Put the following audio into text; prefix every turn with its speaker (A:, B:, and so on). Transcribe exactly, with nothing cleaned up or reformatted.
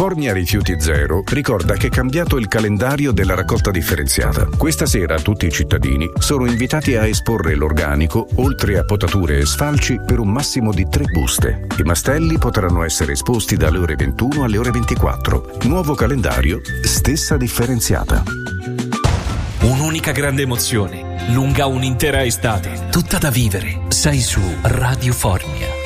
A: Formia Rifiuti Zero ricorda che è cambiato il calendario della raccolta differenziata. Questa sera tutti i cittadini sono invitati a esporre l'organico, oltre a potature e sfalci, per un massimo di tre buste. I mastelli potranno essere esposti dalle ore ventuno alle ore ventiquattro. Nuovo calendario, stessa differenziata.
B: Un'unica grande emozione, lunga un'intera estate, tutta da vivere. Sei su Radio Formia.